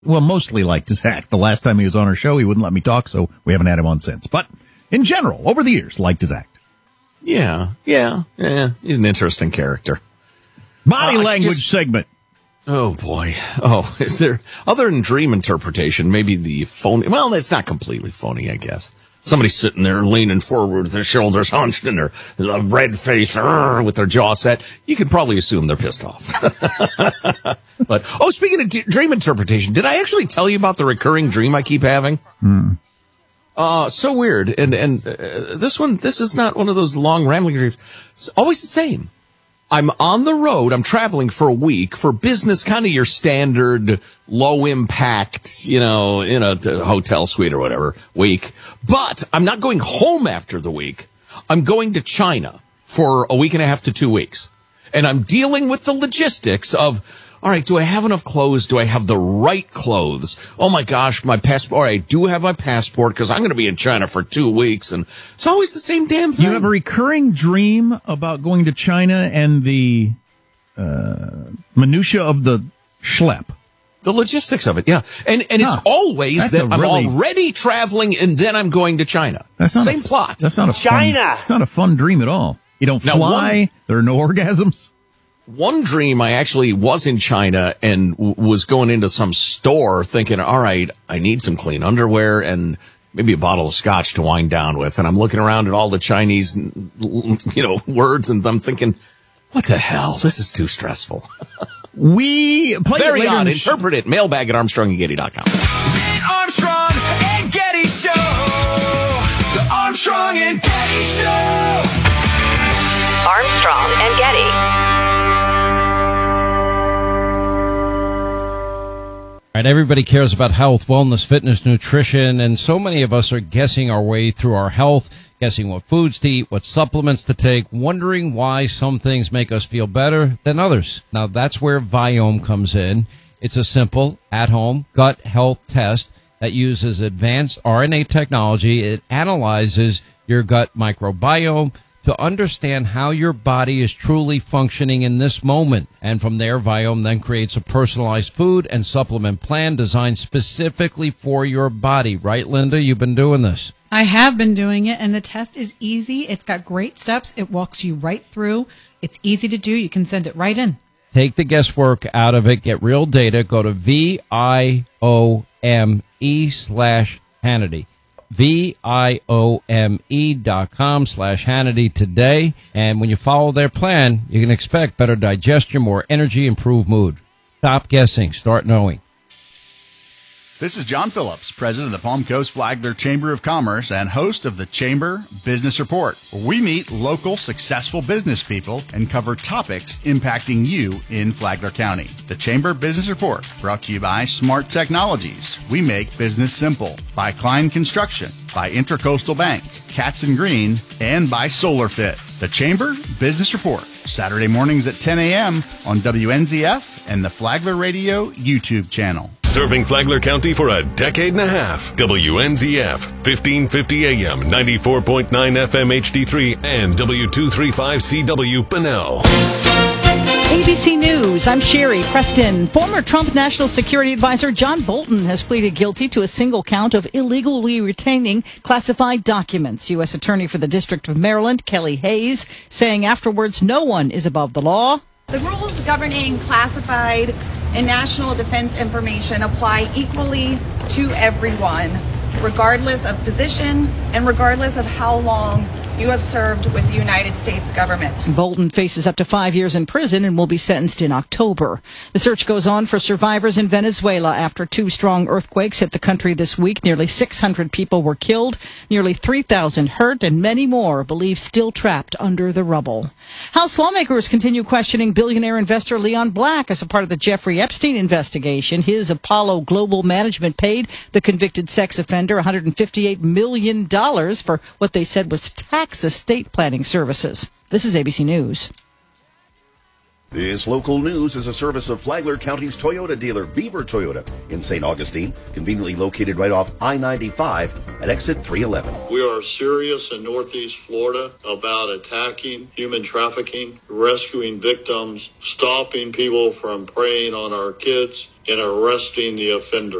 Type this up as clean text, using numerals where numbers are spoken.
Well, mostly liked Zach. The last time he was on our show, he wouldn't let me talk, so we haven't had him on since. But in general, over the years, liked his act. Yeah. He's an interesting character. Body language segment. Oh, boy. Oh, is there, other than dream interpretation, maybe the phony, well, that's not completely phony, I guess. Somebody's sitting there leaning forward with their shoulders hunched and their red face with their jaw set. You could probably assume they're pissed off. But, speaking of dream interpretation, did I actually tell you about the recurring dream I keep having? So weird. And this is not one of those long rambling dreams. It's always the same. I'm on the road. I'm traveling for a week for business, kind of your standard low impact, in a hotel suite or whatever week. But I'm not going home after the week. I'm going to China for a week and a half to 2 weeks. And I'm dealing with the logistics of, all right, do I have enough clothes? Do I have the right clothes? Oh, my gosh, my passport. All right, I do have my passport because I'm going to be in China for 2 weeks. And it's always the same damn thing. You have a recurring dream about going to China and the minutia of the schlep. The logistics of it, yeah. And it's always that I'm already traveling and then I'm going to China. That's not same plot. That's not It's not a fun dream at all. You don't fly. There are no orgasms. One dream, I actually was in China and was going into some store thinking, all right, I need some clean underwear and maybe a bottle of scotch to wind down with. And I'm looking around at all the Chinese, words, and I'm thinking, what the hell? This is too stressful. We play Very it later odd. in the Interpret it. Mailbag at ArmstrongandGetty.com. The Armstrong and Getty Show. The Armstrong and Getty Show. Armstrong and Getty. All right, everybody cares about health, wellness, fitness, nutrition, and so many of us are guessing our way through our health, guessing what foods to eat, what supplements to take, wondering why some things make us feel better than others. Now, that's where Viome comes in. It's a simple, at-home gut health test that uses advanced RNA technology. It analyzes your gut microbiome to understand how your body is truly functioning in this moment. And from there, Viome then creates a personalized food and supplement plan designed specifically for your body. Right, Linda? You've been doing this. I have been doing it, and the test is easy. It's got great steps. It walks you right through. It's easy to do. You can send it right in. Take the guesswork out of it. Get real data. Go to VIOME/Hannity. VIOME.com/Hannity today. And when you follow their plan, you can expect better digestion, more energy, improved mood. Stop guessing. Start knowing. This is John Phillips, president of the Palm Coast Flagler Chamber of Commerce and host of the Chamber Business Report, where we meet local successful business people and cover topics impacting you in Flagler County. The Chamber Business Report, brought to you by Smart Technologies. We make business simple. By Klein Construction, by Intracoastal Bank, Katz & Green, and by SolarFit. The Chamber Business Report, Saturday mornings at 10 a.m. on WNZF and the Flagler Radio YouTube channel. Serving Flagler County for a decade and a half. WNZF, 1550 AM, 94.9 FM HD3, and W235CW Bunnell. ABC News, I'm Sherry Preston. Former Trump National Security Advisor John Bolton has pleaded guilty to a single count of illegally retaining classified documents. U.S. Attorney for the District of Maryland, Kelly Hayes, saying afterwards no one is above the law. The rules governing classified and national defense information apply equally to everyone, regardless of position and regardless of how long you have served with the United States government. Bolton faces up to 5 years in prison and will be sentenced in October. The search goes on for survivors in Venezuela after 2 strong earthquakes hit the country this week. Nearly 600 people were killed, nearly 3,000 hurt, and many more believed still trapped under the rubble. House lawmakers continue questioning billionaire investor Leon Black as a part of the Jeffrey Epstein investigation. His Apollo Global Management paid the convicted sex offender $158 million for what they said was tax estate planning services. This is ABC News. This local news is a service of Flagler County's Toyota dealer, Beaver Toyota, in St. Augustine, conveniently located right off I-95 at exit 311. We are serious in Northeast Florida about attacking human trafficking, rescuing victims, stopping people from preying on our kids, in arresting the offender.